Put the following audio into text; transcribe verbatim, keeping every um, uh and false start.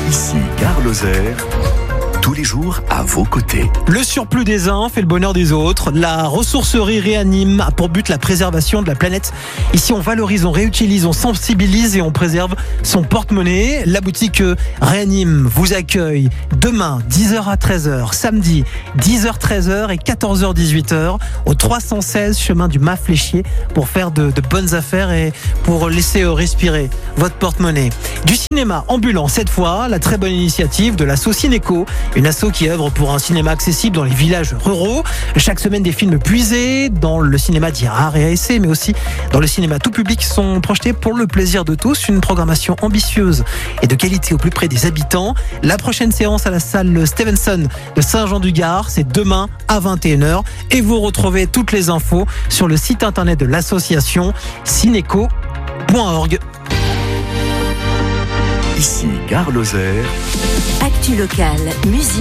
Ici Gare Lozère, tous les jours à vos côtés. Le surplus des uns fait le bonheur des autres. La ressourcerie Réanime a pour but la préservation de la planète. Ici, on valorise, on réutilise, on sensibilise et on préserve son porte-monnaie. La boutique Réanime vous accueille demain dix heures à treize heures, samedi dix heures treize heures et quatorze heures dix-huit heures au trois cent seize chemin du Mas Fléchier pour faire de, de bonnes affaires et pour laisser respirer votre porte-monnaie. Du cinéma ambulant cette fois, la très bonne initiative de l'asso Cinéco, une asso qui œuvre pour un cinéma accessible dans les villages ruraux. Chaque semaine, des films puisés dans le cinéma dit rare et à essai, mais aussi dans le cinéma tout public sont projetés pour le plaisir de tous. Une programmation ambitieuse et de qualité au plus près des habitants. La prochaine séance à la salle Stevenson de Saint-Jean-du-Gard, c'est demain à vingt et une heures. Et vous retrouvez toutes les infos sur le site internet de l'association cinéco point org. Ici Gare Lozère. Actu locale, musique.